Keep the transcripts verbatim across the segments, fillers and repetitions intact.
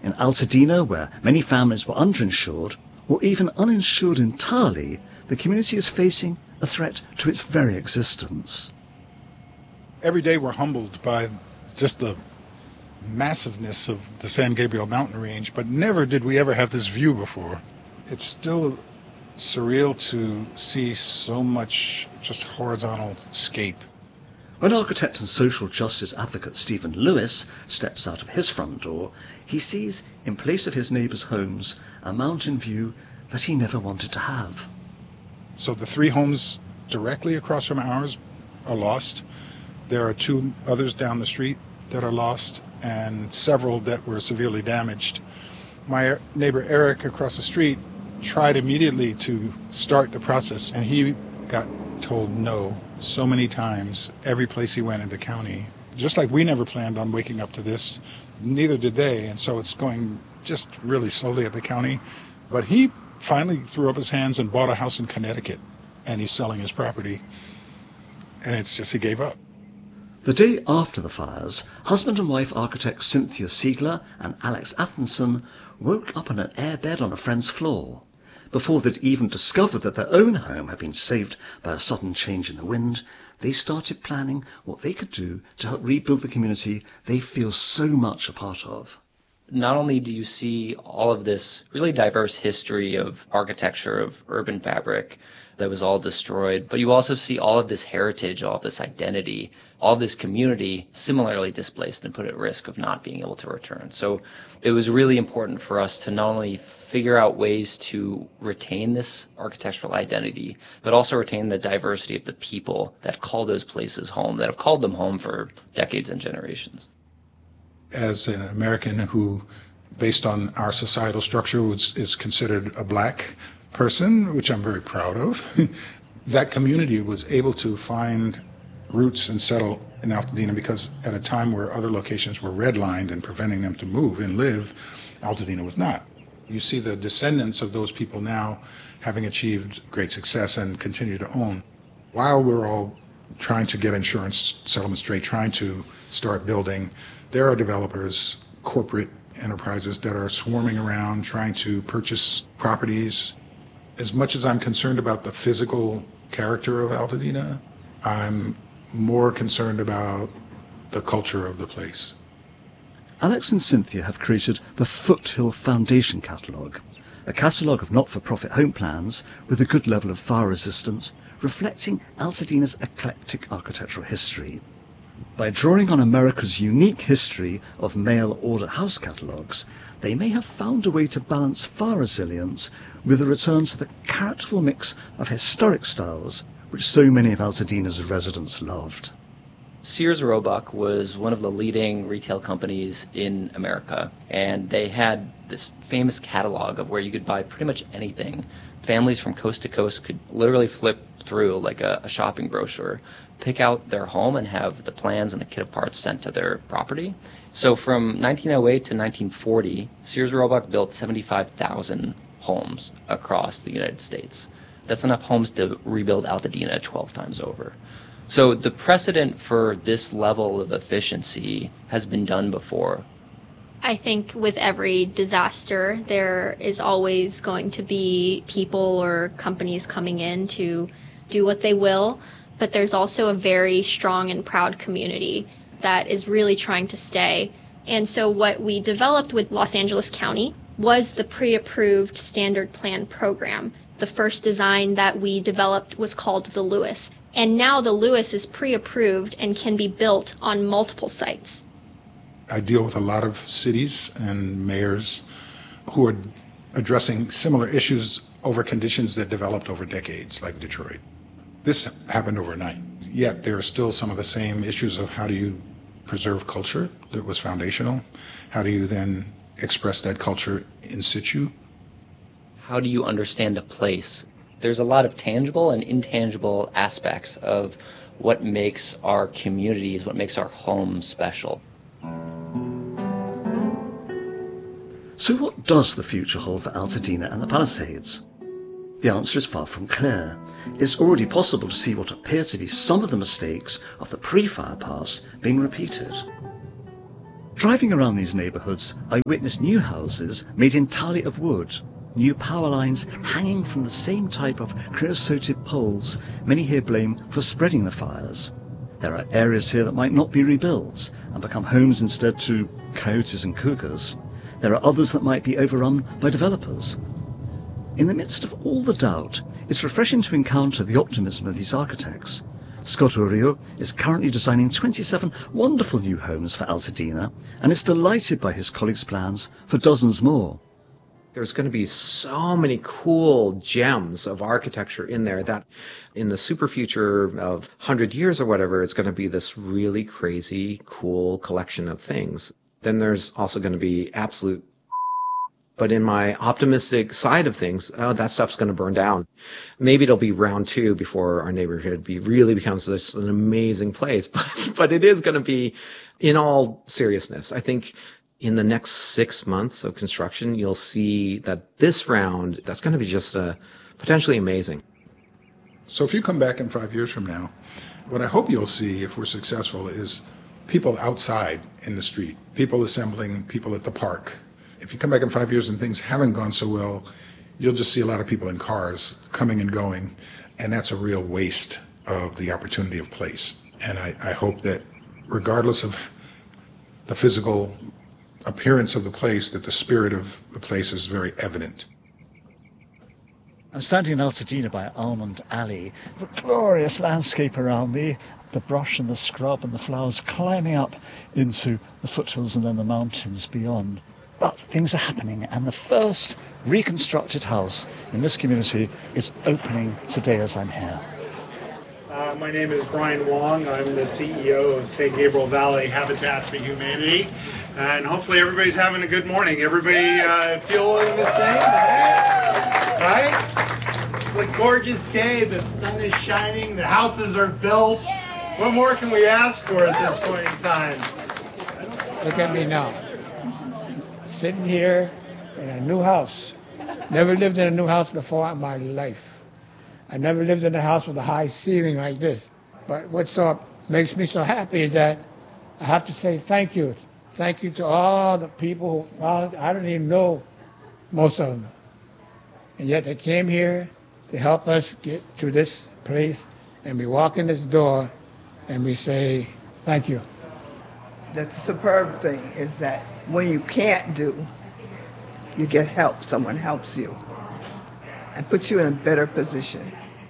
In Altadena, where many families were underinsured, or even uninsured entirely, the community is facing a threat to its very existence. Every day we're humbled by just the massiveness of the San Gabriel mountain range, but never did we ever have this view before. It's still surreal to see so much just horizontal scape. When architect and social justice advocate Stephen Lewis steps out of his front door, he sees, in place of his neighbours' homes, a mountain view that he never wanted to have. So the three homes directly across from ours are lost. There are two others down the street that are lost, and several that were severely damaged. My neighbor Eric across the street tried immediately to start the process, and he got told no so many times every place he went in the county. Just like we never planned on waking up to this, neither did they, and so it's going just really slowly at the county. But he finally threw up his hands and bought a house in Connecticut, and he's selling his property, and it's just he gave up. The day after the fires, husband and wife architects Cynthia Siegler and Alex Athenson woke up in an airbed on a friend's floor. Before they'd even discovered that their own home had been saved by a sudden change in the wind, they started planning what they could do to help rebuild the community they feel so much a part of. Not only do you see all of this really diverse history of architecture, of urban fabric that was all destroyed, but you also see all of this heritage, all of this identity, all of this community similarly displaced and put at risk of not being able to return. So it was really important for us to not only figure out ways to retain this architectural identity, but also retain the diversity of the people that call those places home, that have called them home for decades and generations. As an American who, based on our societal structure, was, is considered a black person, which I'm very proud of, that community was able to find roots and settle in Altadena because at a time where other locations were redlined and preventing them to move and live, Altadena was not. You see the descendants of those people now having achieved great success and continue to own. While we're all trying to get insurance settlement straight, trying to start building, there are developers, corporate enterprises that are swarming around trying to purchase properties. As much as I'm concerned about the physical character of Altadena, I'm more concerned about the culture of the place. Alex and Cynthia have created the Foothill Foundation Catalogue, a catalogue of not-for-profit home plans with a good level of fire resistance, reflecting Altadena's eclectic architectural history. By drawing on America's unique history of mail-order house catalogues, they may have found a way to balance fire resilience with a return to the characterful mix of historic styles which so many of Altadena's residents loved. Sears Roebuck was one of the leading retail companies in America, and they had this famous catalog of where you could buy pretty much anything. Families from coast to coast could literally flip through like a, a shopping brochure, pick out their home and have the plans and the kit of parts sent to their property. So from nineteen oh eight to nineteen forty, Sears Roebuck built seventy-five thousand homes across the United States. That's enough homes to rebuild Altadena twelve times over. So the precedent for this level of efficiency has been done before. I think with every disaster, there is always going to be people or companies coming in to do what they will, but there's also a very strong and proud community that is really trying to stay. And so what we developed with Los Angeles County was the pre-approved standard plan program. The first design that we developed was called the Lewis. And now the Lewis is pre-approved and can be built on multiple sites. I deal with a lot of cities and mayors who are addressing similar issues over conditions that developed over decades, like Detroit. This happened overnight. Yet there are still some of the same issues of how do you preserve culture that was foundational? How do you then express that culture in situ? How do you understand a place? There's a lot of tangible and intangible aspects of what makes our communities, what makes our homes special. So what does the future hold for Altadena and the Palisades? The answer is far from clear. It's already possible to see what appear to be some of the mistakes of the pre-fire past being repeated. Driving around these neighbourhoods, I witnessed new houses made entirely of wood, new power lines hanging from the same type of creosoted poles many here blame for spreading the fires. There are areas here that might not be rebuilt and become homes instead to coyotes and cougars. There are others that might be overrun by developers. In the midst of all the doubt, it's refreshing to encounter the optimism of these architects. Scott Urio is currently designing twenty-seven wonderful new homes for Altadena and is delighted by his colleagues' plans for dozens more. There's going to be so many cool gems of architecture in there that in the super future of one hundred years or whatever, it's going to be this really crazy, cool collection of things. Then there's also going to be absolute. But in my optimistic side of things, oh, that stuff's going to burn down. Maybe it'll be round two before our neighborhood be really becomes this an amazing place. But, but it is going to be, in all seriousness, I think in the next six months of construction, you'll see that this round, that's going to be just uh, potentially amazing. So if you come back in five years from now, what I hope you'll see, if we're successful, is people outside in the street, people assembling, people at the park. If you come back in five years and things haven't gone so well, you'll just see a lot of people in cars coming and going, and that's a real waste of the opportunity of place. And I, I hope that regardless of the physical appearance of the place, that the spirit of the place is very evident. I'm standing in Altadena by Almond Alley, a glorious landscape around me, the brush and the scrub and the flowers climbing up into the foothills and then the mountains beyond. But things are happening, and the first reconstructed house in this community is opening today as I'm here. Uh, my name is Brian Wong. I'm the C E O of Saint Gabriel Valley Habitat for Humanity, and hopefully everybody's having a good morning. Everybody uh, feeling the same, right? It's a gorgeous day. The sun is shining. The houses are built. What more can we ask for at this point in time? Look at me now. Sitting here in a new house. Never lived in a new house before in my life. I never lived in a house with a high ceiling like this. But what so makes me so happy is that I have to say thank you. Thank you to all the people who found, I don't even know most of them. And yet they came here to help us get to this place, and we walk in this door and we say thank you. The superb thing is that when you can't do, you get help. Someone helps you and puts you in a better position.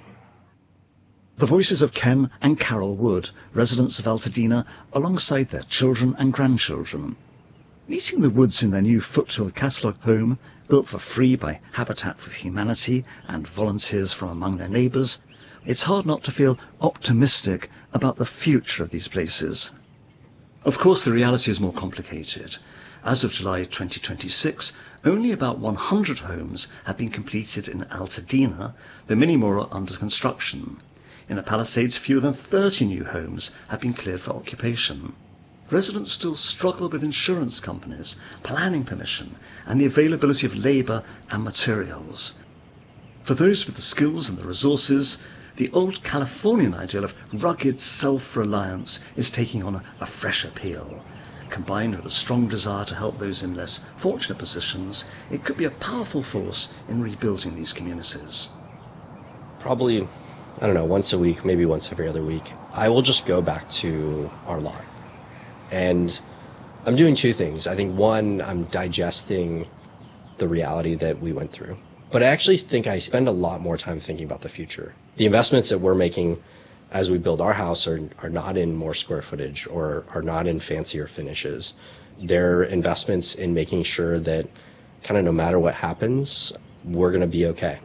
The voices of Ken and Carol Wood, residents of Altadena, alongside their children and grandchildren. Meeting the Woods in their new Foothill Catalogue home, built for free by Habitat for Humanity and volunteers from among their neighbours, it's hard not to feel optimistic about the future of these places. Of course, the reality is more complicated. As of July twenty twenty-six, only about one hundred homes have been completed in Altadena, though many more are under construction. In the Palisades, fewer than thirty new homes have been cleared for occupation. Residents still struggle with insurance companies, planning permission, and the availability of labour and materials. For those with the skills and the resources, the old Californian ideal of rugged self-reliance is taking on a, a fresh appeal. Combined with a strong desire to help those in less fortunate positions, it could be a powerful force in rebuilding these communities. Probably, I don't know, once a week, maybe once every other week, I will just go back to our lot. And I'm doing two things. I think, one, I'm digesting the reality that we went through. But I actually think I spend a lot more time thinking about the future. The investments that we're making as we build our house are, are not in more square footage or are not in fancier finishes. They're investments in making sure that kind of no matter what happens, we're going to be okay.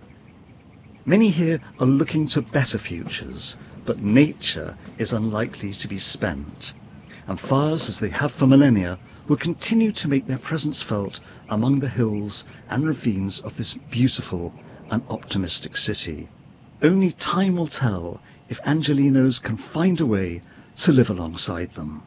Many here are looking to better futures, but nature is unlikely to be spent. And fires, as they have for millennia, will continue to make their presence felt among the hills and ravines of this beautiful and optimistic city. Only time will tell if Angelenos can find a way to live alongside them.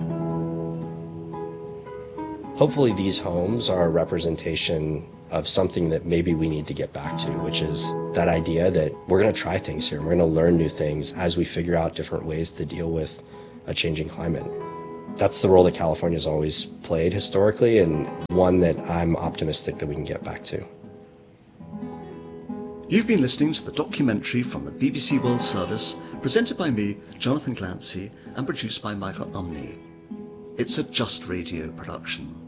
Hopefully these homes are a representation of something that maybe we need to get back to, which is that idea that we're going to try things here. We're going to learn new things as we figure out different ways to deal with a changing climate. that's the role that California's always played historically, and one that I'm optimistic that we can get back to. You've been listening to the documentary from the B B C World Service, presented by me, Jonathan Clancy, and produced by Michael Umney. It's a Just Radio production.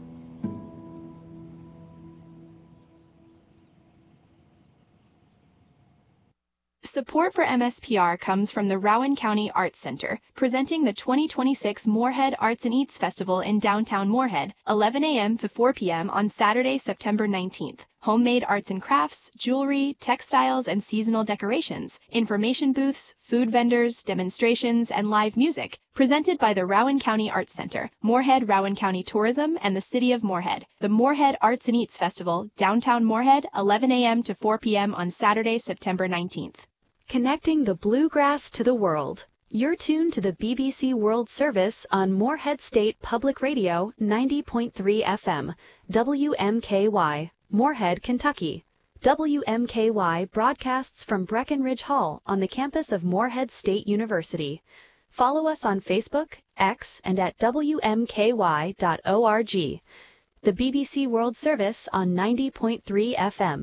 Support for M S P R comes from the Rowan County Arts Center, presenting the twenty twenty-six Moorhead Arts and Eats Festival in downtown Moorhead, eleven a.m. to four p.m. on Saturday, September nineteenth. Homemade arts and crafts, jewelry, textiles, and seasonal decorations, information booths, food vendors, demonstrations, and live music, presented by the Rowan County Arts Center, Moorhead Rowan County Tourism, and the City of Moorhead. The Moorhead Arts and Eats Festival, downtown Moorhead, eleven a.m. to four p.m. on Saturday, September nineteenth. Connecting the bluegrass to the world. You're tuned to the B B C World Service on Moorhead State Public Radio ninety point three F M, W M K Y, Moorhead, Kentucky. W M K Y broadcasts from Breckenridge Hall on the campus of Moorhead State University. Follow us on Facebook, X, and at W M K Y dot org. The B B C World Service on ninety point three F M.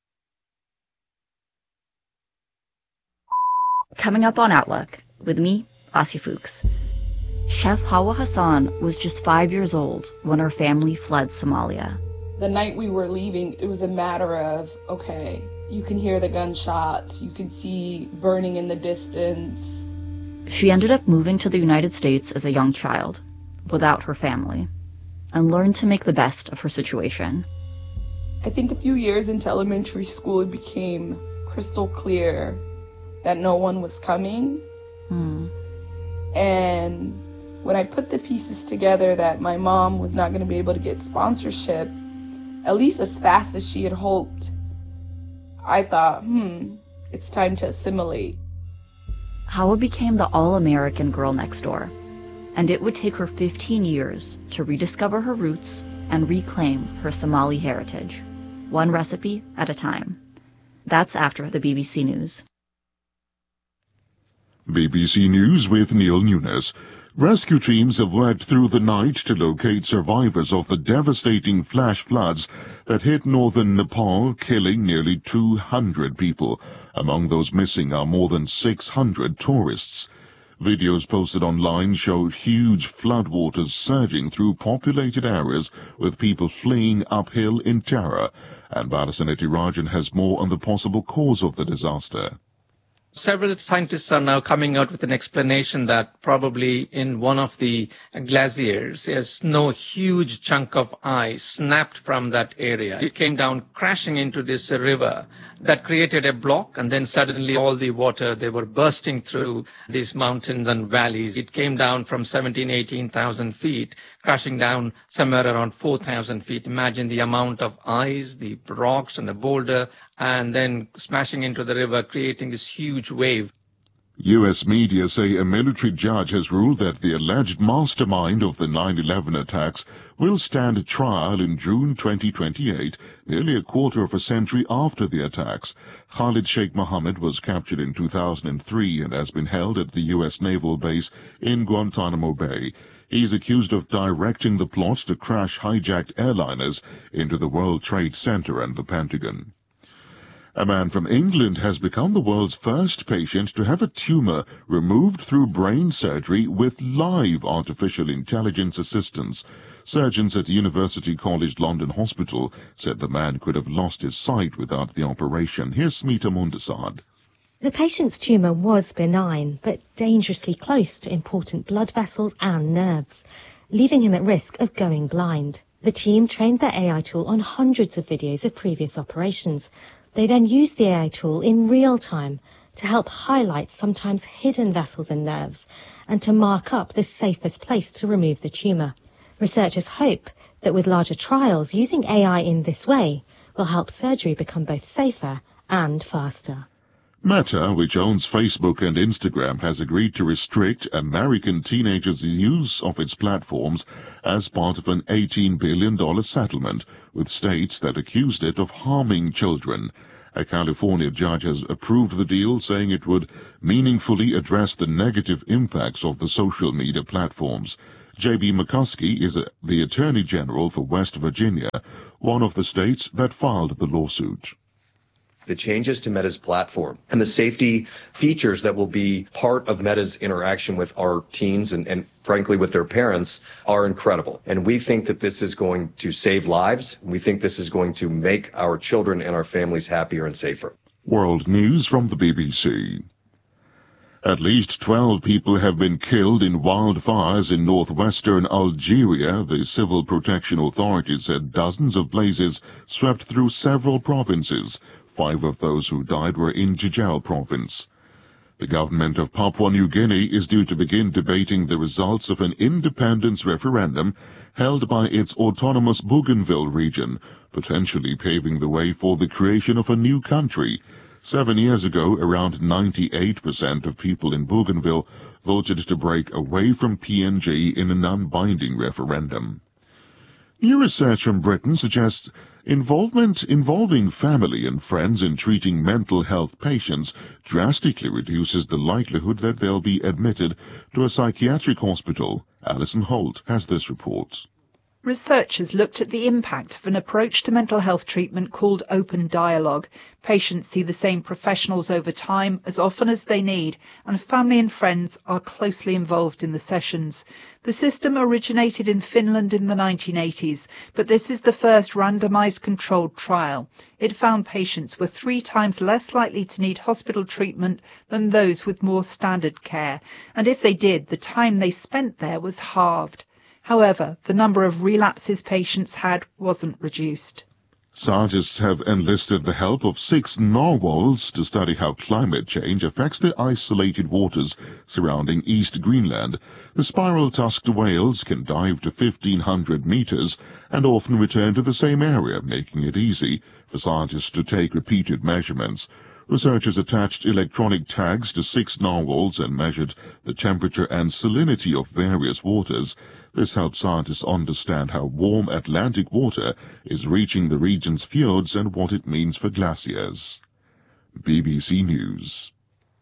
Coming up on Outlook, with me, Asi Fuchs. Chef Hawa Hassan was just five years old when her family fled Somalia. The night we were leaving, it was a matter of, okay, you can hear the gunshots, you can see burning in the distance. She ended up moving to the United States as a young child, without her family, and learned to make the best of her situation. I think a few years into elementary school, it became crystal clear that no one was coming. Hmm. And when I put the pieces together that my mom was not going to be able to get sponsorship, at least as fast as she had hoped, I thought, hmm, it's time to assimilate. Hawa became the all-American girl next door, and it would take her fifteen years to rediscover her roots and reclaim her Somali heritage, one recipe at a time. That's after the B B C News. B B C News with Neil Nunes. Rescue teams have worked through the night to locate survivors of the devastating flash floods that hit northern Nepal, killing nearly two hundred people. Among those missing are more than six hundred tourists. Videos posted online showed huge floodwaters surging through populated areas with people fleeing uphill in terror. And Balasaneti Rajan has more on the possible cause of the disaster. Several scientists are now coming out with an explanation that probably in one of the glaciers, a snow huge chunk of ice snapped from that area. It came down crashing into this river that created a block, and then suddenly all the water, they were bursting through these mountains and valleys. It came down from seventeen, eighteen thousand feet, crashing down somewhere around four thousand feet. Imagine the amount of ice, the rocks and the boulder, and then smashing into the river, creating this huge wave. U S media say a military judge has ruled that the alleged mastermind of the nine eleven attacks will stand trial in June twenty twenty-eight, nearly a quarter of a century after the attacks. Khalid Sheikh Mohammed was captured in two thousand three and has been held at the U S naval base in Guantanamo Bay. He is accused of directing the plot to crash hijacked airliners into the World Trade Center and the Pentagon. A man from England has become the world's first patient to have a tumor removed through brain surgery with live artificial intelligence assistance. Surgeons at University College London Hospital said the man could have lost his sight without the operation. Here's Smita Mundasad. The patient's tumour was benign, but dangerously close to important blood vessels and nerves, leaving him at risk of going blind. The team trained their A I tool on hundreds of videos of previous operations. They then used the A I tool in real time to help highlight sometimes hidden vessels and nerves and to mark up the safest place to remove the tumour. Researchers hope that with larger trials, using A I in this way will help surgery become both safer and faster. Meta, which owns Facebook and Instagram, has agreed to restrict American teenagers' use of its platforms as part of an eighteen billion dollars settlement with states that accused it of harming children. A California judge has approved the deal, saying it would meaningfully address the negative impacts of the social media platforms. J B McCuskey is a, the Attorney General for West Virginia, one of the states that filed the lawsuit. The changes to Meta's platform and the safety features that will be part of Meta's interaction with our teens and, and frankly with their parents are incredible. And we think that this is going to save lives. We think this is going to make our children and our families happier and safer. World News from the B B C. At least twelve people have been killed in wildfires in northwestern Algeria. The Civil Protection Authority said dozens of blazes swept through several provinces. Five of those who died were in Jejel province. The government of Papua New Guinea is due to begin debating the results of an independence referendum held by its autonomous Bougainville region, potentially paving the way for the creation of a new country. Seven years ago, around ninety-eight percent of people in Bougainville voted to break away from P N G in a non-binding referendum. New research from Britain suggests involvement involving family and friends in treating mental health patients drastically reduces the likelihood that they'll be admitted to a psychiatric hospital. Alison Holt has this report. Researchers looked at the impact of an approach to mental health treatment called open dialogue. Patients see the same professionals over time as often as they need, and family and friends are closely involved in the sessions. The system originated in Finland in the nineteen eighties, but this is the first randomized controlled trial. It found patients were three times less likely to need hospital treatment than those with more standard care, and if they did, the time they spent there was halved. However, the number of relapses patients had wasn't reduced. Scientists have enlisted the help of six narwhals to study how climate change affects the isolated waters surrounding East Greenland. The spiral-tusked whales can dive to fifteen hundred meters and often return to the same area, making it easy for scientists to take repeated measurements. Researchers attached electronic tags to six narwhals and measured the temperature and salinity of various waters. This helps scientists understand how warm Atlantic water is reaching the region's fjords and what it means for glaciers. B B C News.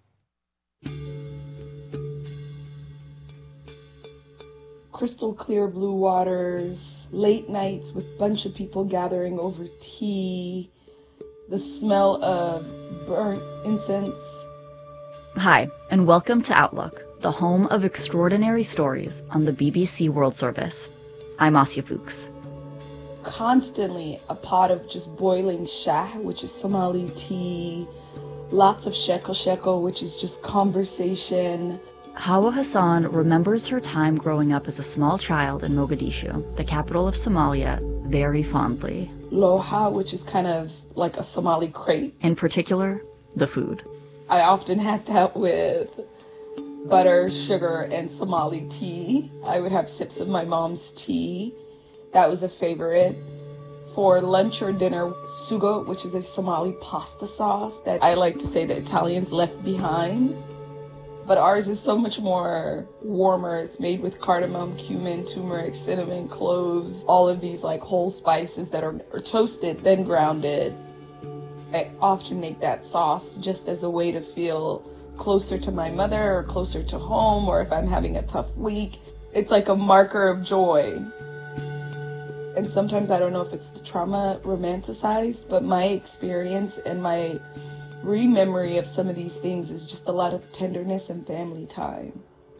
Crystal clear blue waters, late nights with a bunch of people gathering over tea, the smell of burnt incense. Hi, and welcome to Outlook, the home of extraordinary stories on the B B C World Service. I'm Asya Fuchs. Constantly a pot of just boiling shah, which is Somali tea, lots of shekel shekel, which is just conversation. Hawa Hassan remembers her time growing up as a small child in Mogadishu, the capital of Somalia, very fondly. Loha, which is kind of like a Somali crepe. In particular, the food. I often had that with butter, sugar, and Somali tea. I would have sips of my mom's tea. That was a favorite. For lunch or dinner, sugo, which is a Somali pasta sauce that I like to say the Italians left behind. But ours is so much more warmer. It's made with cardamom, cumin, turmeric, cinnamon, cloves, all of these like whole spices that are, are toasted, then grounded. I often make that sauce just as a way to feel closer to my mother or closer to home, or if I'm having a tough week. It's like a marker of joy. And sometimes I don't know if it's the trauma romanticized, but my experience and my re-memory of some of these things is just a lot of tenderness and family time.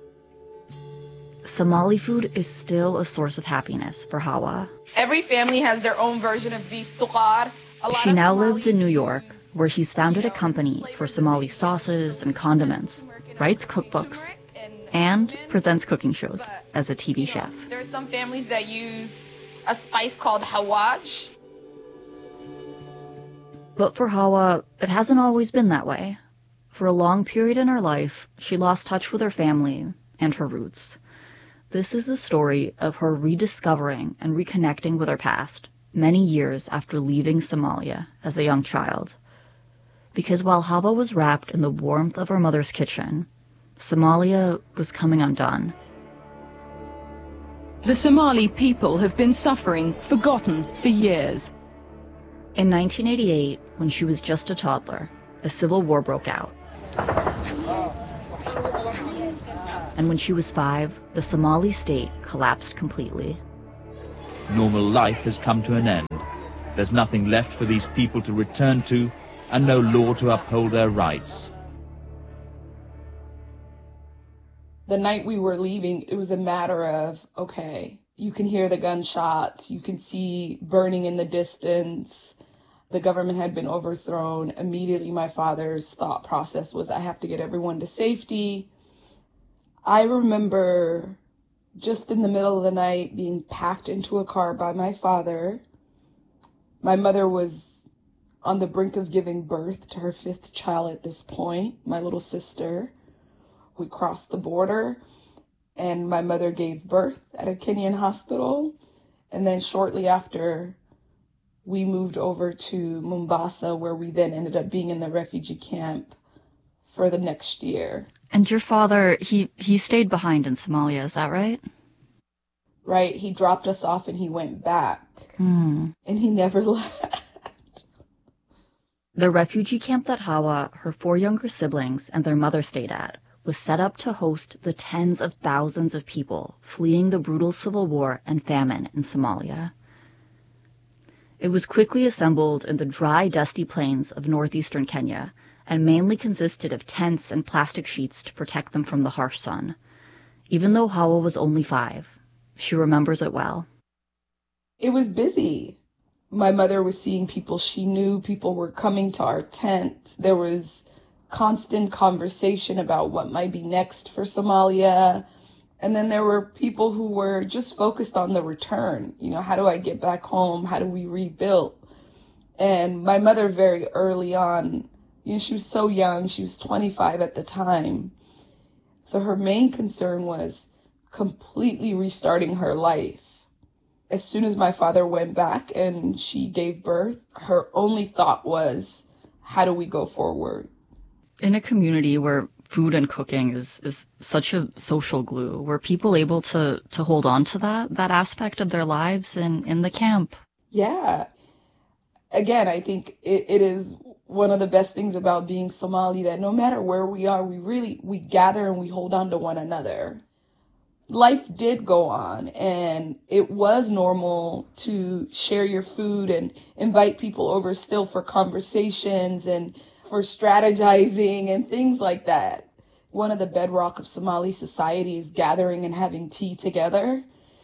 Somali food is still a source of happiness for Hawa. Every family has their own version of beef suqar. She now lives in New York, where she's founded a company for Somali sauces and condiments, writes cookbooks, and presents cooking shows as a T V chef. There are some families that use a spice called hawaj. But for Hawa, it hasn't always been that way. For a long period in her life, she lost touch with her family and her roots. This is the story of her rediscovering and reconnecting with her past, many years after leaving Somalia as a young child. Because while Hawa was wrapped in the warmth of her mother's kitchen, Somalia was coming undone. The Somali people have been suffering, forgotten for years. In nineteen eighty-eight, when she was just a toddler, a civil war broke out. And when she was five, the Somali state collapsed completely. Normal life has come to an end. There's nothing left for these people to return to, and no law to uphold their rights. The night we were leaving, it was a matter of, okay, you can hear the gunshots, you can see burning in the distance. The government had been overthrown. Immediately my father's thought process was, I have to get everyone to safety. I remember just in the middle of the night being packed into a car by my father. My mother was on the brink of giving birth to her fifth child at this point, my little sister. We crossed the border, and my mother gave birth at a Kenyan hospital. And then shortly after, we moved over to Mombasa, where we then ended up being in the refugee camp for the next year. And your father, he, he stayed behind in Somalia, is that right? Right. He dropped us off and he went back. Hmm. And he never left. The refugee camp that Hawa, her four younger siblings, and their mother stayed at was set up to host the tens of thousands of people fleeing the brutal civil war and famine in Somalia. It was quickly assembled in the dry, dusty plains of northeastern Kenya and mainly consisted of tents and plastic sheets to protect them from the harsh sun. Even though Hawa was only five, she remembers it well. It was busy. My mother was seeing people she knew. People were coming to our tent. There was constant conversation about what might be next for Somalia. And then there were people who were just focused on the return. You know, how do I get back home? How do we rebuild? And my mother very early on, you know, she was so young. She was twenty-five at the time. So her main concern was completely restarting her life. As soon as my father went back and she gave birth, her only thought was, how do we go forward? In a community where food and cooking is, is such a social glue, were people able to, to hold on to that, that aspect of their lives in, in the camp? Yeah. Again, I think it, it is one of the best things about being Somali that no matter where we are, we really, we gather and we hold on to one another. Life did go on, and it was normal to share your food and invite people over still for conversations and for strategizing and things like that. One of the bedrock of Somali society is gathering and having tea together,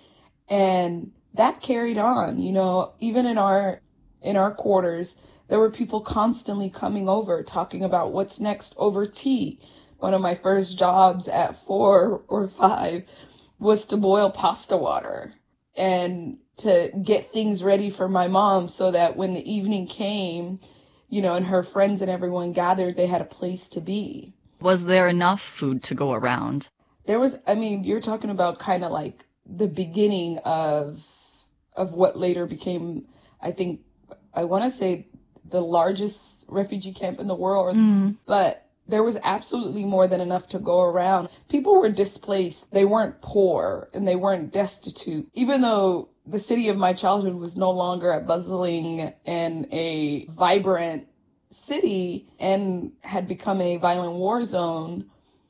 and that carried on. You know, even in our in our quarters, there were people constantly coming over talking about what's next over tea. One of my first jobs at four or five was to boil pasta water and to get things ready for my mom so that when the evening came, you know, and her friends and everyone gathered, they had a place to be. Was there enough food to go around? There was, I mean, you're talking about kind of like the beginning of of what later became, I think, I want to say the largest refugee camp in the world, mm. but there was absolutely more than enough to go around. People were displaced. They weren't poor and they weren't destitute. Even though the city of my childhood was no longer a bustling and a vibrant city and had become a violent war zone,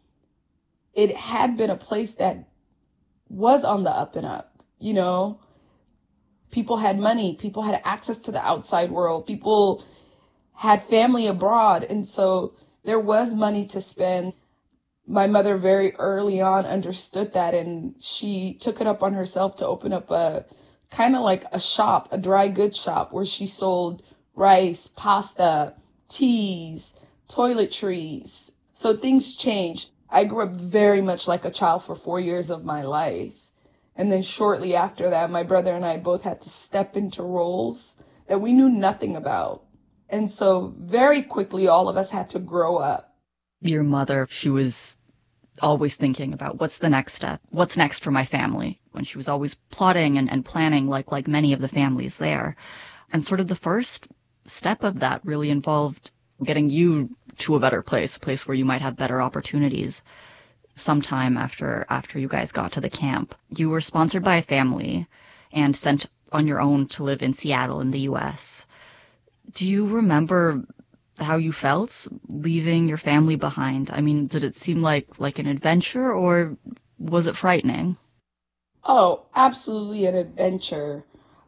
it had been a place that was on the up and up, you know. People had money. People had access to the outside world. People had family abroad. And so there was money to spend. My mother very early on understood that, and she took it up on herself to open up a kind of like a shop, a dry goods shop, where she sold rice, pasta, teas, toiletries. So things changed. I grew up very much like a child for four years of my life. And then shortly after that, my brother and I both had to step into roles that we knew nothing about. And so very quickly, all of us had to grow up. Your mother, she was always thinking about what's the next step, what's next for my family, when she was always plotting and, and planning like, like many of the families there. And sort of the first step of that really involved getting you to a better place, a place where you might have better opportunities. Sometime after after you guys got to the camp, you were sponsored by a family and sent on your own to live in Seattle in the U S Do you remember how you felt leaving your family behind? I mean, did it seem like, like an adventure, or was it frightening? Oh, absolutely an adventure.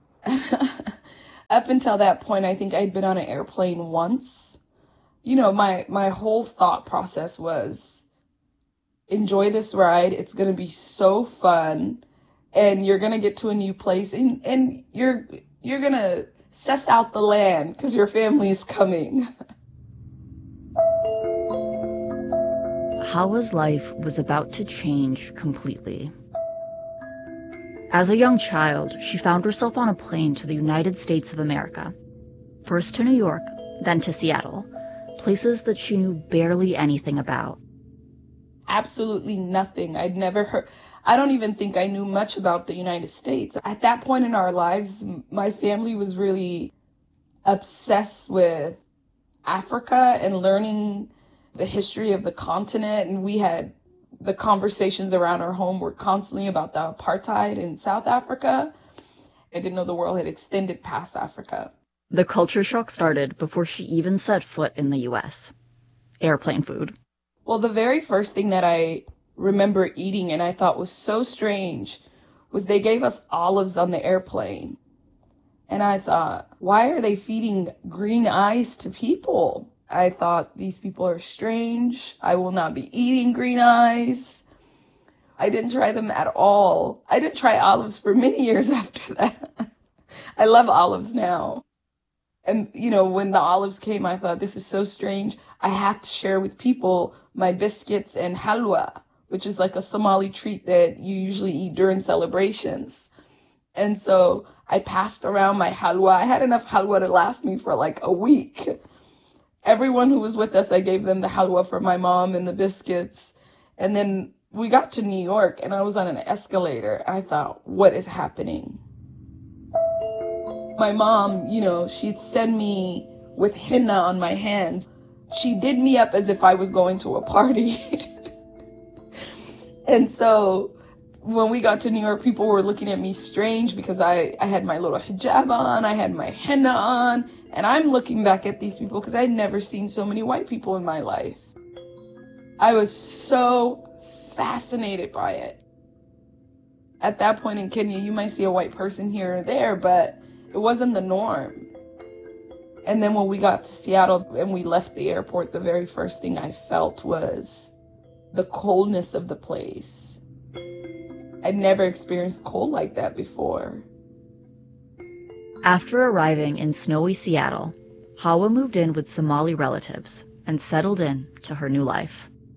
Up until that point, I think I'd been on an airplane once. You know, my, my whole thought process was, enjoy this ride. It's going to be so fun. And you're going to get to a new place. And, and you're, you're going to suss out the land because your family is coming. Hawa's life was about to change completely. As a young child, she found herself on a plane to the United States of America. First to New York, then to Seattle, places that she knew barely anything about. Absolutely nothing. I'd never heard, I don't even think I knew much about the United States. At that point in our lives, my family was really obsessed with Africa and learning the history of the continent, and we had the conversations around our home were constantly about the apartheid in South Africa. I didn't know the world had extended past Africa. The culture shock started before she even set foot in the U S. Airplane food. Well, the very first thing that I remember eating and I thought was so strange was they gave us olives on the airplane. And I thought, why are they feeding green eyes to people? I thought, these people are strange. I will not be eating green eyes. I didn't try them at all. I didn't try olives for many years after that. I love olives now. And, you know, when the olives came, I thought, this is so strange. I have to share with people my biscuits and halwa, which is like a Somali treat that you usually eat during celebrations. And so I passed around my halwa. I had enough halwa to last me for like a week. Everyone who was with us, I gave them the halwa for my mom and the biscuits. And then we got to New York, and I was on an escalator. I thought, what is happening? My mom, you know, she'd send me with henna on my hands. She did me up as if I was going to a party. And so when we got to New York, people were looking at me strange because I, I had my little hijab on, I had my henna on, and I'm looking back at these people because I'd never seen so many white people in my life. I was so fascinated by it. At that point in Kenya, you might see a white person here or there, but it wasn't the norm. And then when we got to Seattle and we left the airport, the very first thing I felt was the coldness of the place. I'd never experienced cold like that before. After arriving in snowy Seattle, Hawa moved in with Somali relatives and settled in to her new life.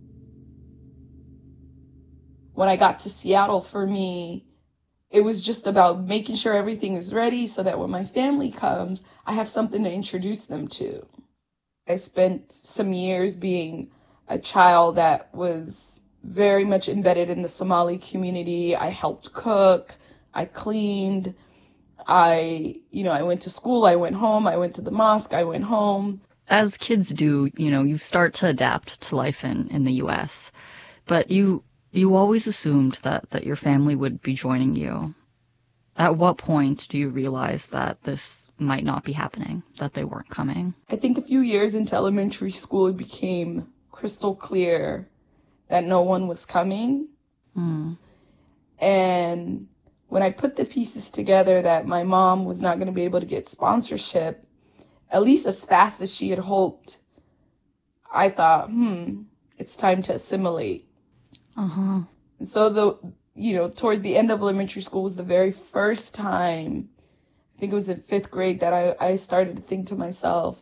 When I got to Seattle, for me, it was just about making sure everything is ready so that when my family comes, I have something to introduce them to. I spent some years being a child that was very much embedded in the Somali community. I helped cook, I cleaned, I, you know, I went to school, I went home, I went to the mosque, I went home. As kids do, you know, you start to adapt to life in, in the U S, but you you always assumed that, that your family would be joining you. At what point do you realize that this might not be happening, that they weren't coming? I think a few years into elementary school, it became crystal clear that no one was coming. Mm. And when I put the pieces together that my mom was not going to be able to get sponsorship, at least as fast as she had hoped, I thought, hmm, it's time to assimilate. Uh-huh. So the, you know, towards the end of elementary school was the very first time, I think it was in fifth grade, that I, I started to think to myself,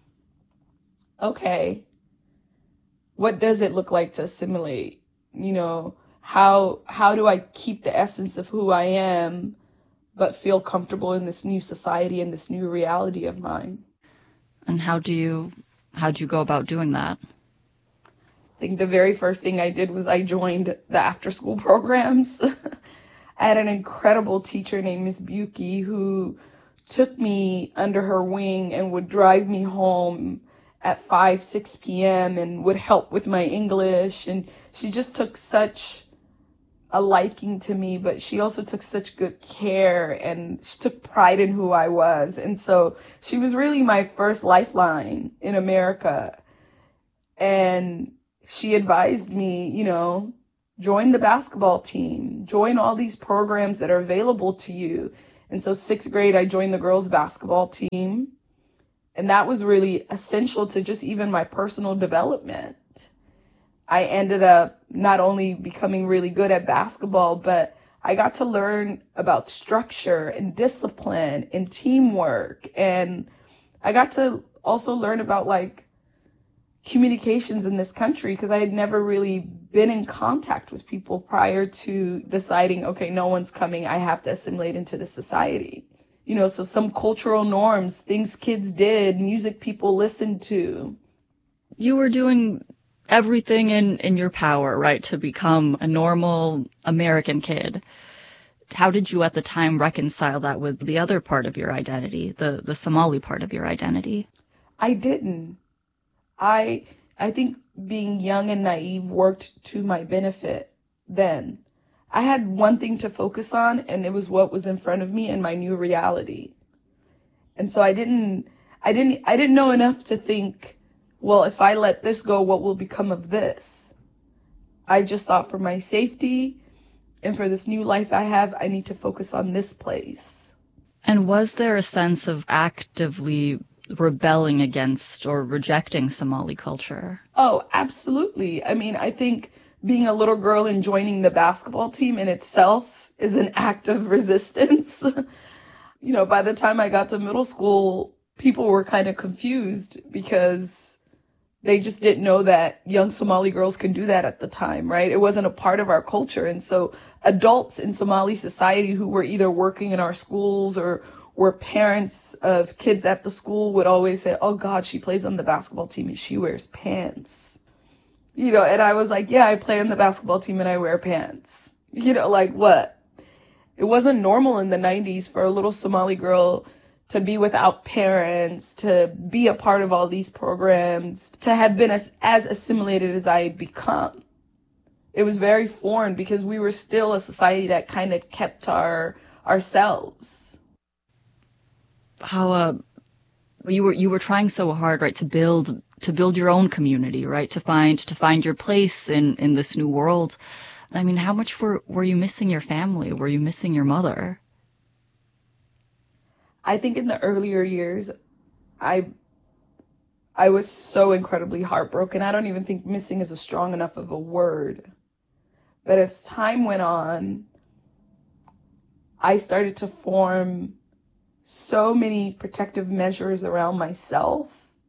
okay, what does it look like to assimilate? You know, how how do I keep the essence of who I am but feel comfortable in this new society and this new reality of mine? And how do you how do you go about doing that? I think the very first thing I did was I joined the after-school programs. I had an incredible teacher named Miss Buki who took me under her wing and would drive me home at five, six p.m. and would help with my English. And she just took such a liking to me, but she also took such good care and she took pride in who I was. And so she was really my first lifeline in America. And she advised me, you know, join the basketball team, join all these programs that are available to you. And so sixth grade, I joined the girls basketball team. And that was really essential to just even my personal development. I ended up not only becoming really good at basketball, but I got to learn about structure and discipline and teamwork. And I got to also learn about like communications in this country because I had never really been in contact with people prior to deciding, okay, no one's coming, I have to assimilate into the society. You know, so some cultural norms, things kids did, music people listened to. You were doing everything in, in your power, right, to become a normal American kid. How did you at the time reconcile that with the other part of your identity, the, the Somali part of your identity? I didn't. I I think being young and naive worked to my benefit then. I had one thing to focus on, and it was what was in front of me and my new reality. And so I didn't I didn't I didn't know enough to think, well, if I let this go, what will become of this? I just thought for my safety and for this new life I have, I need to focus on this place. And was there a sense of actively rebelling against or rejecting Somali culture? Oh, absolutely. I mean, I think being a little girl and joining the basketball team in itself is an act of resistance. You know, by the time I got to middle school, people were kind of confused because they just didn't know that young Somali girls can do that at the time, right? It wasn't a part of our culture. And so adults in Somali society who were either working in our schools or were parents of kids at the school would always say, oh, God, she plays on the basketball team and she wears pants. You know, and I was like, yeah, I play on the basketball team and I wear pants. You know, like what? It wasn't normal in the nineties for a little Somali girl to be without parents, to be a part of all these programs, to have been as, as assimilated as I had become. It was very foreign because we were still a society that kind of kept our ourselves. How uh, you were you were trying so hard, right, to build to build your own community, right, to find to find your place in, in this new world. I mean, how much were were you missing your family? Were you missing your mother? I think in the earlier years, I I was so incredibly heartbroken. I don't even think missing is a strong enough of a word. But as time went on, I started to form so many protective measures around myself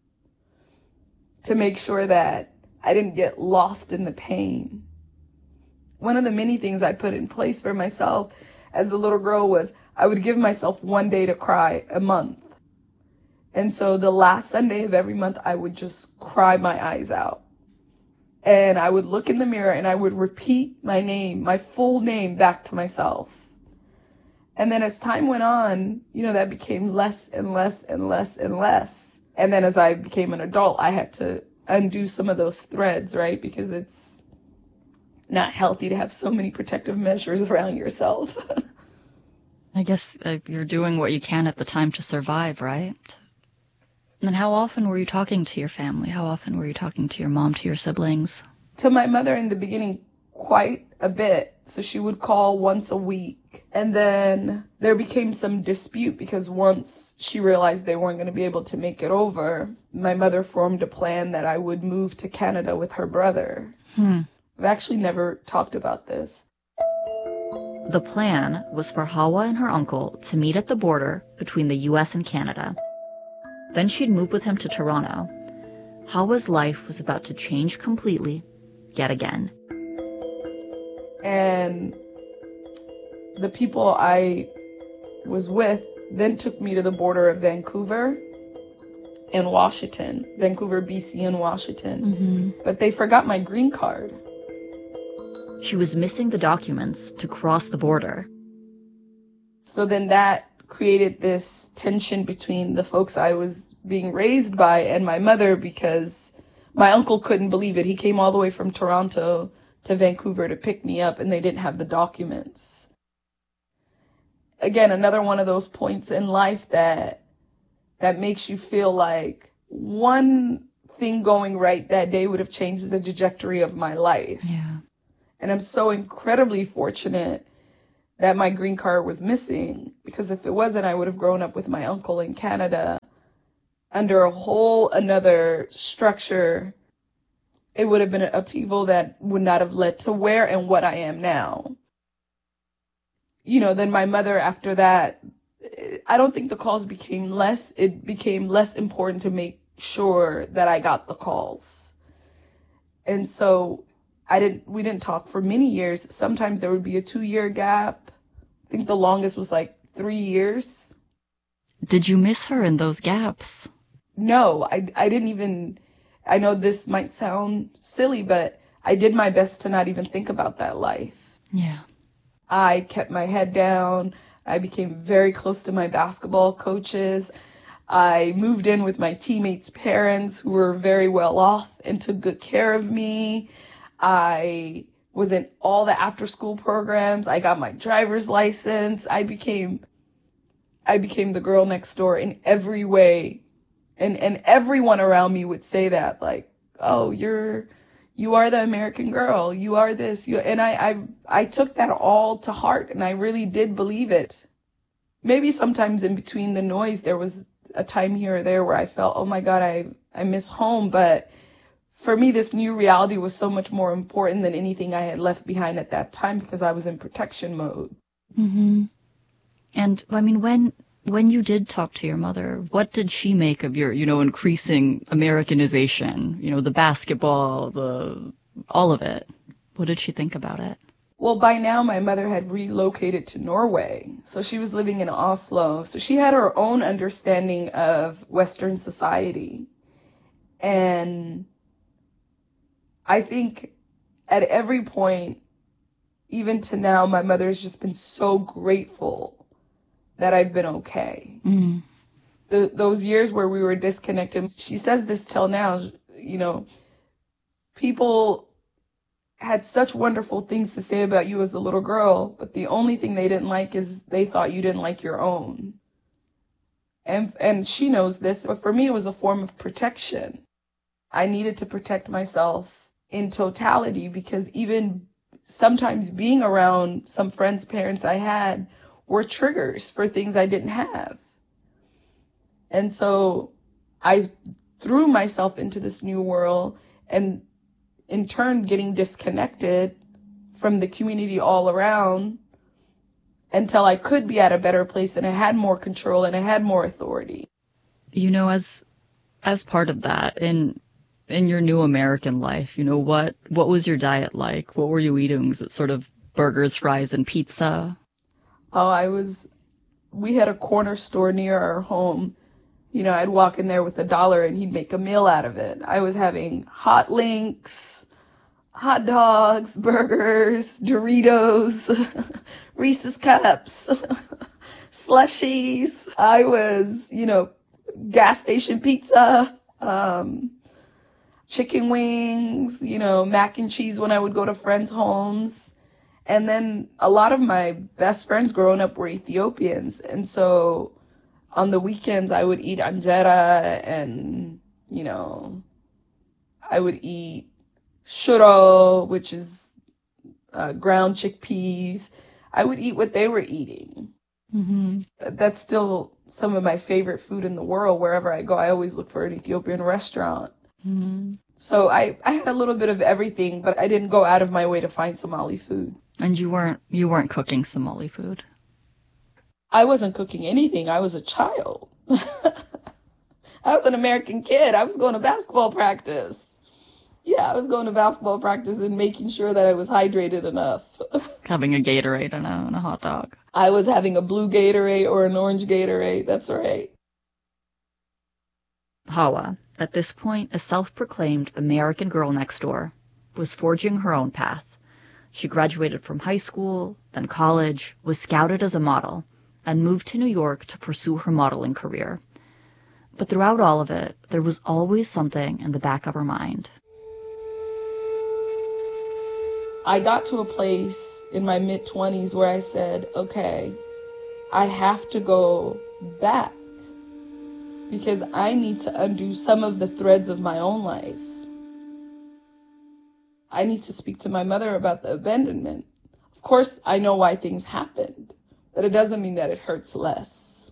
to make sure that I didn't get lost in the pain. One of the many things I put in place for myself as a little girl was I would give myself one day to cry a month. And so the last Sunday of every month, I would just cry my eyes out. And I would look in the mirror and I would repeat my name, my full name, back to myself. And then as time went on, you know, that became less and less and less and less. And then as I became an adult, I had to undo some of those threads, right? Because it's not healthy to have so many protective measures around yourself. I guess uh, you're doing what you can at the time to survive, right? And how often were you talking to your family? How often were you talking to your mom, to your siblings? To my mother in the beginning, quite a bit. So she would call once a week. And then there became some dispute because once she realized they weren't going to be able to make it over, my mother formed a plan that I would move to Canada with her brother. Hmm. I've actually never talked about this. The plan was for Hawa and her uncle to meet at the border between the U S and Canada. Then she'd move with him to Toronto. Hawa's life was about to change completely, yet again. And the people I was with then took me to the border of Vancouver and Washington. Vancouver, B C, and Washington. Mm-hmm. But they forgot my green card. She was missing the documents to cross the border. So then that created this tension between the folks I was being raised by and my mother because my uncle couldn't believe it. He came all the way from Toronto to Vancouver to pick me up, and they didn't have the documents. Again, another one of those points in life that that makes you feel like one thing going right that day would have changed the trajectory of my life. Yeah. And I'm so incredibly fortunate that my green card was missing, because if it wasn't, I would have grown up with my uncle in Canada under a whole another structure. It would have been an upheaval that would not have led to where and what I am now. You know, then my mother, after that, I don't think the calls became less. It became less important to make sure that I got the calls. And so I didn't, we didn't talk for many years. Sometimes there would be a two-year gap. I think the longest was like three years. Did you miss her in those gaps? No, I, I didn't even, I know this might sound silly, but I did my best to not even think about that life. Yeah. I kept my head down. I became very close to my basketball coaches. I moved in with my teammates' parents, who were very well off and took good care of me. I was in all the after-school programs. I got my driver's license. I became, I became the girl next door in every way. And and everyone around me would say that, like, oh, you're, you are the American girl. You are this. You, and I, I, I took that all to heart, and I really did believe it. Maybe sometimes in between the noise, there was a time here or there where I felt, oh my God, I, I miss home. But for me, this new reality was so much more important than anything I had left behind at that time, because I was in protection mode. Mm-hmm. And I mean, when when you did talk to your mother, what did she make of your, you know, increasing Americanization? You know, the basketball, the all of it. What did she think about it? Well, by now my mother had relocated to Norway, so she was living in Oslo. So she had her own understanding of Western society. And I think at every point, even to now, my mother's just been so grateful that I've been okay. Mm-hmm. The, those years where we were disconnected, she says this till now, you know, people had such wonderful things to say about you as a little girl, but the only thing they didn't like is they thought you didn't like your own. And and she knows this, but for me it was a form of protection. I needed to protect myself in totality, because even sometimes being around some friends' parents I had were triggers for things I didn't have. And so I threw myself into this new world, and in turn getting disconnected from the community all around until I could be at a better place and I had more control and I had more authority. You know, as as part of that, in in your new American life, you know, what what was your diet like? What were you eating? Was it sort of burgers, fries, and pizza? Oh, I was, we had a corner store near our home. You know, I'd walk in there with a dollar and he'd make a meal out of it. I was having hot links, hot dogs, burgers, Doritos, Reese's Cups, slushies. I was, you know, gas station pizza, um, chicken wings, you know, mac and cheese when I would go to friends' homes. And then a lot of my best friends growing up were Ethiopians. And so on the weekends I would eat anjera and, you know, I would eat shuro, which is uh, ground chickpeas. I would eat what they were eating. Mm-hmm. That's still some of my favorite food in the world. Wherever I go, I always look for an Ethiopian restaurant. Mm-hmm. So I, I had a little bit of everything, but I didn't go out of my way to find Somali food. And you weren't you weren't cooking Somali food? I wasn't cooking anything. I was a child. I was an American kid. I was going to basketball practice. Yeah, I was going to basketball practice and making sure that I was hydrated enough. Having a Gatorade and a, and a hot dog. I was having a blue Gatorade or an orange Gatorade. That's right. Hawa, at this point a self-proclaimed American girl next door, was forging her own path. She graduated from high school, then college, was scouted as a model, and moved to New York to pursue her modeling career. But throughout all of it, there was always something in the back of her mind. I got to a place in my mid-twenties where I said, okay, I have to go back because I need to undo some of the threads of my own life. I need to speak to my mother about the abandonment. Of course, I know why things happened, but it doesn't mean that it hurts less.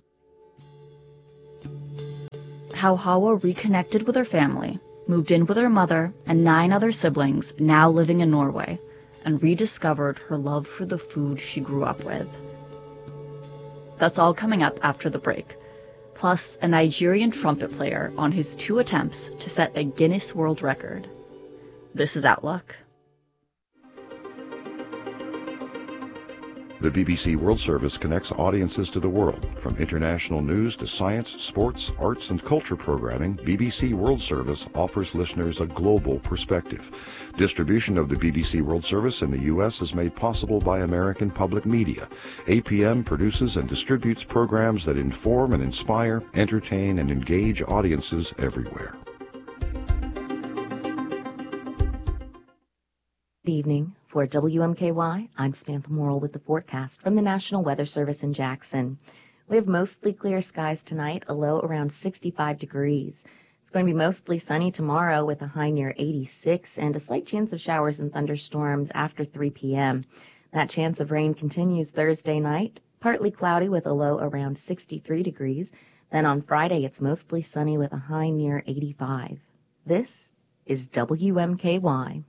How Hawa reconnected with her family, moved in with her mother and nine other siblings now living in Norway, and rediscovered her love for the food she grew up with. That's all coming up after the break. Plus, a Nigerian trumpet player on his two attempts to set a Guinness World Record. This is Outlook. The B B C World Service connects audiences to the world. From international news to science, sports, arts, and culture programming, B B C World Service offers listeners a global perspective. Distribution of the B B C World Service in the U S is made possible by American Public Media. A P M produces and distributes programs that inform and inspire, entertain, and engage audiences everywhere. Good evening. For W M K Y, I'm Samantha Morrill with the forecast from the National Weather Service in Jackson. We have mostly clear skies tonight, a low around sixty-five degrees. It's going to be mostly sunny tomorrow with a high near eighty-six and a slight chance of showers and thunderstorms after three p.m. That chance of rain continues Thursday night, partly cloudy with a low around sixty-three degrees. Then on Friday, it's mostly sunny with a high near eighty-five. This is W M K Y.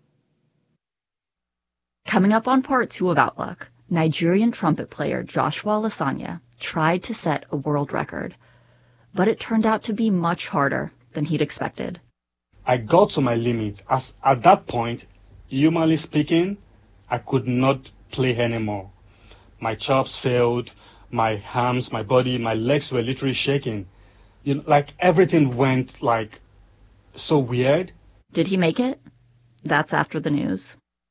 Coming up on part two of Outlook, Nigerian trumpet player Joshua Lasanya tried to set a world record, but it turned out to be much harder than he'd expected. I got to my limit, as at that point, humanly speaking, I could not play anymore. My chops failed, my arms, my body, my legs were literally shaking. You know, like everything went like so weird. Did he make it? That's after the news.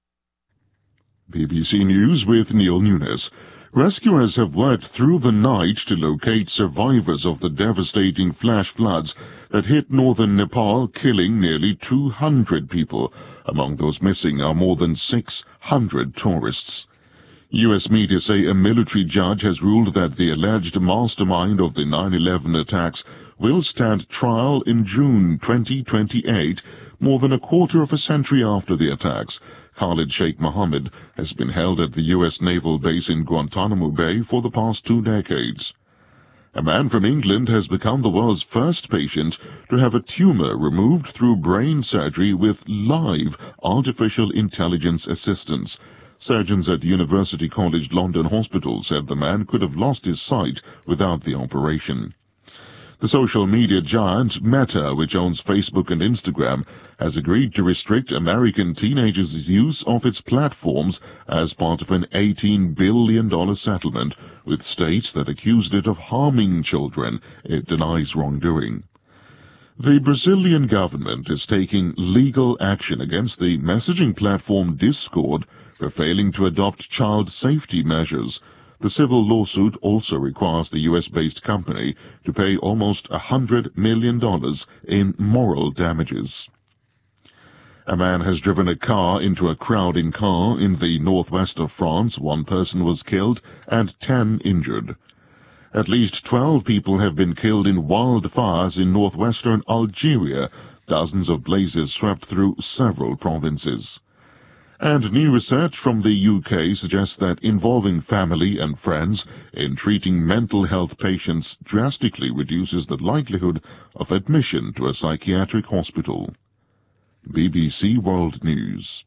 B B C News with Neil Nunes. Rescuers have worked through the night to locate survivors of the devastating flash floods that hit northern Nepal, killing nearly two hundred people. Among those missing are more than six hundred tourists. U S media say a military judge has ruled that the alleged mastermind of the nine eleven attacks will stand trial in June twenty twenty-eight, more than a quarter of a century after the attacks. Khalid Sheikh Mohammed has been held at the U S naval base in Guantanamo Bay for the past two decades. A man from England has become the world's first patient to have a tumor removed through brain surgery with live artificial intelligence assistance. Surgeons at University College London Hospital said the man could have lost his sight without the operation. The social media giant Meta, which owns Facebook and Instagram, has agreed to restrict American teenagers' use of its platforms as part of an eighteen billion dollars settlement with states that accused it of harming children. It denies wrongdoing. The Brazilian government is taking legal action against the messaging platform Discord for failing to adopt child safety measures. The civil lawsuit also requires the U S-based company to pay almost one hundred million dollars in moral damages. A man has driven a car into a crowded car in the northwest of France. One person was killed and ten injured. At least twelve people have been killed in wildfires in northwestern Algeria. Dozens of blazes swept through several provinces. And new research from the U K suggests that involving family and friends in treating mental health patients drastically reduces the likelihood of admission to a psychiatric hospital. B B C World News.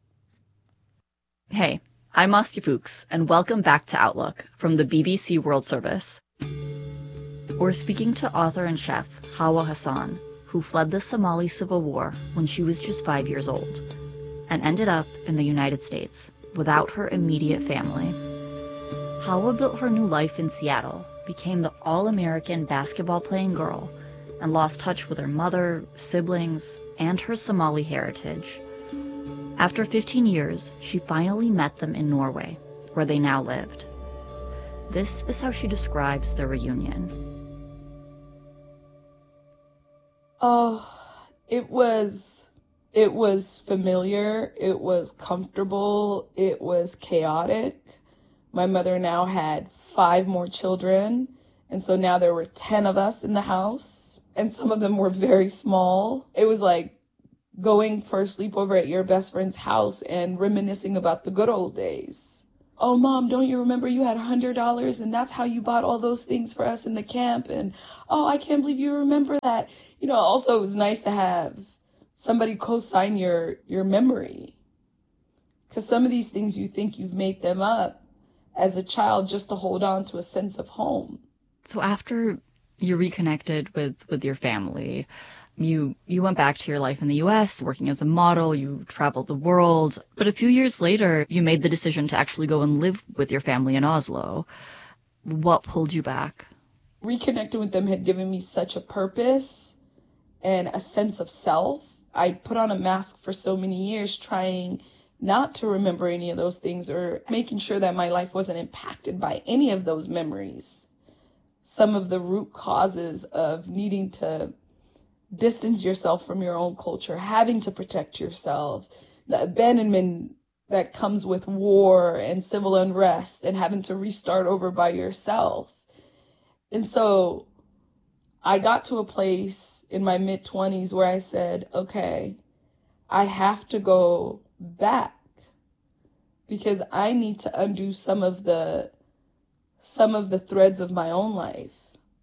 Hey, I'm Asya Fuchs, and welcome back to Outlook from the B B C World Service. We're speaking to author and chef Hawa Hassan, who fled the Somali Civil War when she was just five years old, and ended up in the United States without her immediate family. Hawa built her new life in Seattle, became the all-American basketball-playing girl, and lost touch with her mother, siblings, and her Somali heritage. After fifteen years, she finally met them in Norway, where they now lived. This is how she describes their reunion. Oh, it was It was familiar, it was comfortable, it was chaotic. My mother now had five more children, and so now there were ten of us in the house, and some of them were very small. It was like going for a sleepover at your best friend's house and reminiscing about the good old days. Oh, Mom, don't you remember you had one hundred dollars and that's how you bought all those things for us in the camp? And, oh, I can't believe you remember that. You know, also it was nice to have somebody co-sign your, your memory. Because some of these things you think you've made them up as a child just to hold on to a sense of home. So after you reconnected with, with your family, you you went back to your life in the U S, working as a model, you traveled the world, but a few years later, you made the decision to actually go and live with your family in Oslo. What pulled you back? Reconnecting with them had given me such a purpose and a sense of self. I put on a mask for so many years trying not to remember any of those things or making sure that my life wasn't impacted by any of those memories. Some of the root causes of needing to distance yourself from your own culture, having to protect yourself, the abandonment that comes with war and civil unrest and having to restart over by yourself. And so I got to a place in my mid-twenties where I said, okay, I have to go back because I need to undo some of the some of the threads of my own life.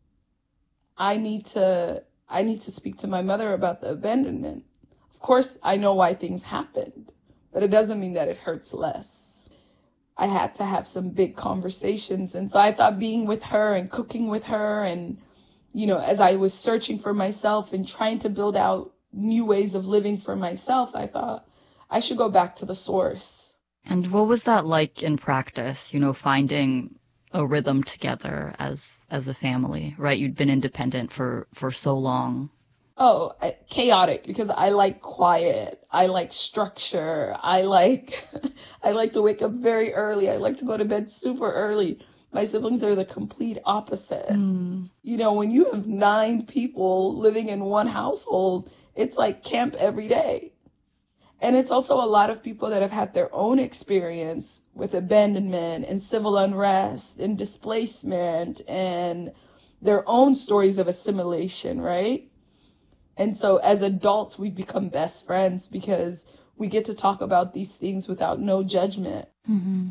I need to I need to speak to my mother about the abandonment. Of course, I know why things happened, but it doesn't mean that it hurts less. I had to have some big conversations, and so I thought being with her and cooking with her and, you know, as I was searching for myself and trying to build out new ways of living for myself, I thought I should go back to the source. And what was that like in practice, you know, finding a rhythm together as as a family, right? You'd been independent for, for so long. Oh, chaotic, because I like quiet. I like structure. I like I like to wake up very early. I like to go to bed super early. My siblings are the complete opposite. Mm. You know, when you have nine people living in one household, it's like camp every day. And it's also a lot of people that have had their own experience with abandonment and civil unrest and displacement and their own stories of assimilation, right? And so as adults, we become best friends because we get to talk about these things without no judgment. Mm-hmm.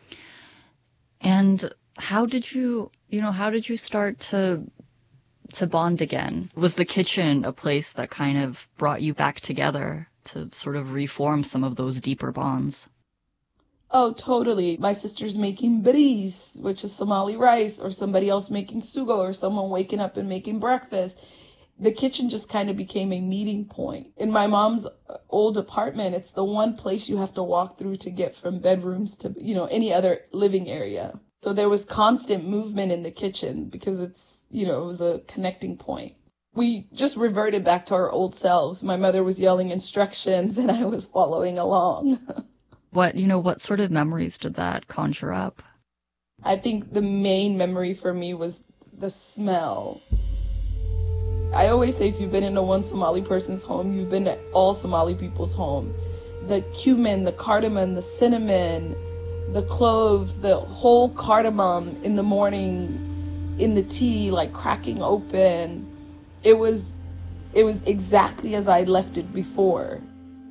And how did you, you know, how did you start to to bond again? Was the kitchen a place that kind of brought you back together to sort of reform some of those deeper bonds? Oh, totally. My sister's making bris, which is Somali rice, or somebody else making sugo, or someone waking up and making breakfast. The kitchen just kind of became a meeting point. In my mom's old apartment, it's the one place you have to walk through to get from bedrooms to, you know, any other living area. So there was constant movement in the kitchen because it's, you know, it was a connecting point. We just reverted back to our old selves. My mother was yelling instructions and I was following along. What, you know, what sort of memories did that conjure up? I think the main memory for me was the smell. I always say if you've been into one Somali person's home, you've been to all Somali people's home. The cumin, the cardamom, the cinnamon, the cloves, the whole cardamom in the morning, in the tea, like cracking open. It was, it was exactly as I left it before.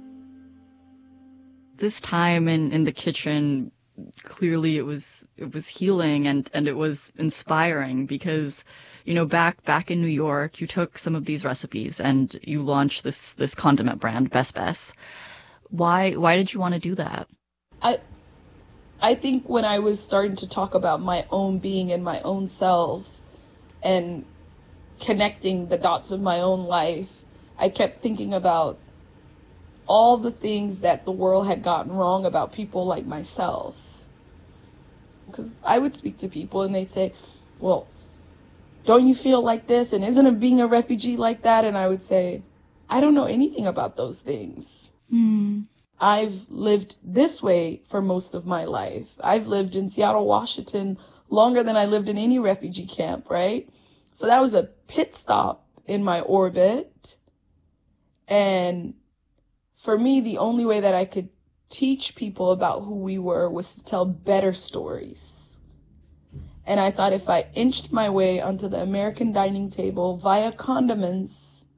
This time in, in the kitchen, clearly it was it was healing and, and it was inspiring because, you know, back back in New York, you took some of these recipes and you launched this, this condiment brand, Bes Bes. Why why did you want to do that? I I think when I was starting to talk about my own being and my own self and connecting the dots of my own life, I kept thinking about all the things that the world had gotten wrong about people like myself. Because I would speak to people and they'd say, well, don't you feel like this? And isn't it being a refugee like that? And I would say, I don't know anything about those things. Mm. I've lived this way for most of my life. I've lived in Seattle, Washington longer than I lived in any refugee camp, right? So that was a pit stop in my orbit. And for me, the only way that I could teach people about who we were was to tell better stories. And I thought if I inched my way onto the American dining table via condiments,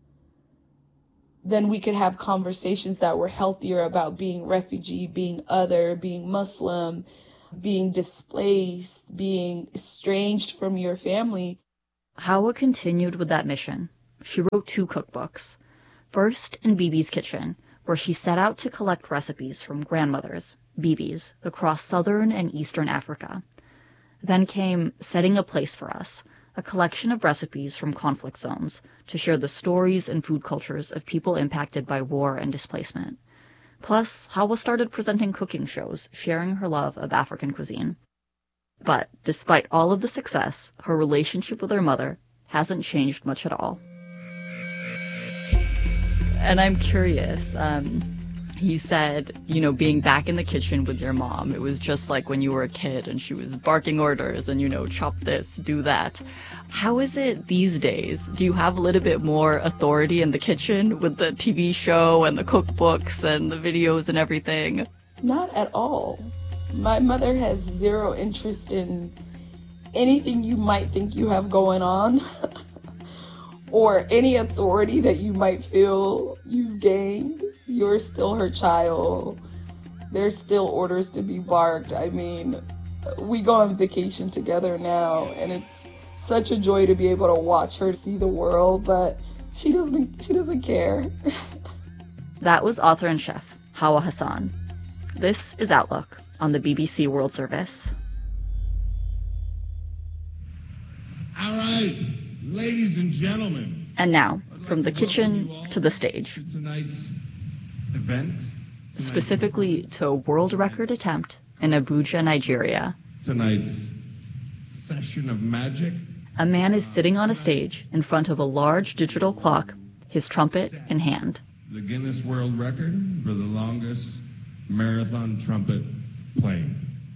then we could have conversations that were healthier about being refugee, being other, being Muslim, being displaced, being estranged from your family. Hawa continued with that mission. She wrote two cookbooks. First, in Bibi's Kitchen, where she set out to collect recipes from grandmothers, Bibis, across southern and eastern Africa. Then came Setting a Place for Us, a collection of recipes from conflict zones to share the stories and food cultures of people impacted by war and displacement. Plus, Hawa started presenting cooking shows, sharing her love of African cuisine. But despite all of the success, her relationship with her mother hasn't changed much at all. And I'm curious, um, you said, you know, being back in the kitchen with your mom, it was just like when you were a kid and she was barking orders and, you know, chop this, do that. How is it these days? Do you have a little bit more authority in the kitchen with the T V show and the cookbooks and the videos and everything? Not at all. My mother has zero interest in anything you might think you have going on or any authority that you might feel you've gained. You're still her child. There's still orders to be barked. I mean, we go on vacation together now, and it's such a joy to be able to watch her see the world, but she doesn't she doesn't care. That was author and chef Hawa Hassan. This is Outlook on the B B C World Service. All right, ladies and gentlemen. And now, from the kitchen to the stage. Tonight's event. Specifically to a world record attempt in Abuja, Nigeria. Tonight's session of magic. A man is sitting on a stage in front of a large digital clock, his trumpet in hand. The Guinness World Record for the longest marathon trumpet playing.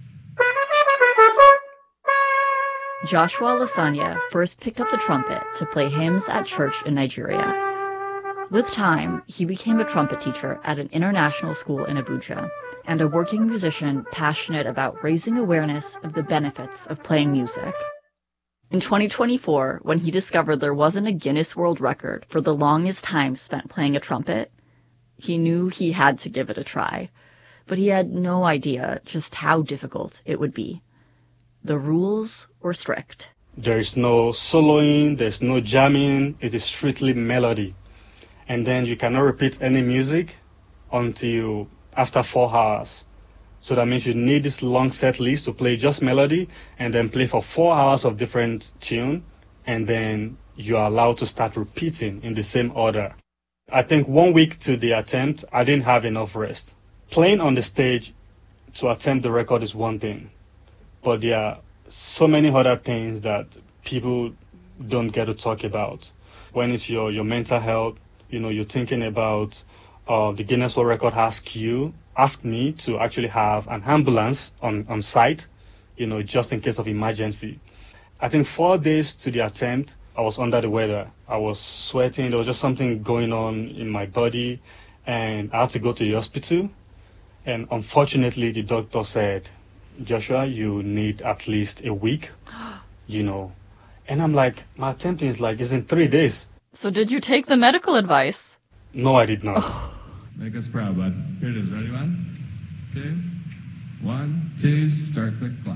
Joshua Lasanya first picked up the trumpet to play hymns at church in Nigeria. With time, he became a trumpet teacher at an international school in Abuja and a working musician passionate about raising awareness of the benefits of playing music. In twenty twenty-four, when he discovered there wasn't a Guinness World Record for the longest time spent playing a trumpet, he knew he had to give it a try. But he had no idea just how difficult it would be. The rules were strict. There is no soloing, there's no jamming, it is strictly melody. And then you cannot repeat any music until after four hours. So that means you need this long set list to play just melody and then play for four hours of different tune, and then you are allowed to start repeating in the same order. I think one week to the attempt, I didn't have enough rest. Playing on the stage to attempt the record is one thing, but there are so many other things that people don't get to talk about. When it's your, your mental health, you know, you're thinking about uh, the Guinness World Record ask you, ask me to actually have an ambulance on, on site, you know, just in case of emergency. I think four days to the attempt, I was under the weather. I was sweating. There was just something going on in my body, and I had to go to the hospital. And unfortunately, the doctor said, Joshua, you need at least a week, you know. And I'm like, my attempt is like, it's in three days. So did you take the medical advice? No, I did not. Make us proud, bud. Here it is. Ready? One, two, one, two, start the clock.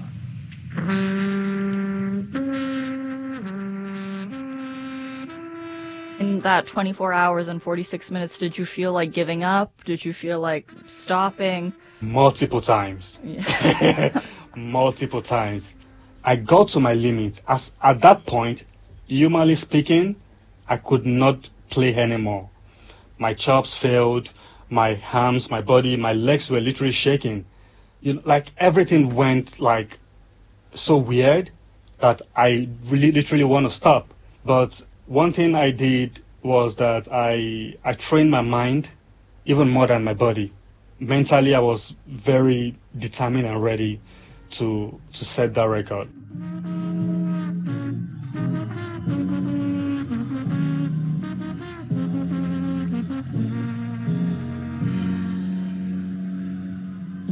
In that twenty-four hours and forty-six minutes, did you feel like giving up? Did you feel like stopping? Multiple times. Yeah. Multiple times. I got to my limit. As at that point, humanly speaking, I could not play anymore. My chops failed, my arms, my body, my legs were literally shaking. You know, like everything went like so weird that I really literally want to stop. But one thing I did was that I I trained my mind even more than my body. Mentally, I was very determined and ready to to set that record.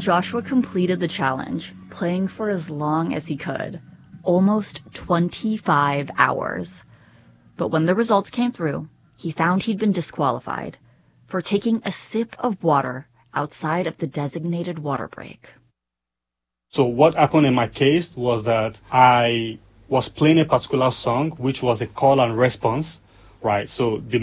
Joshua completed the challenge, playing for as long as he could, almost twenty-five hours. But when the results came through, he found he'd been disqualified for taking a sip of water outside of the designated water break. So what happened in my case was that I was playing a particular song, which was a call and response, right? So the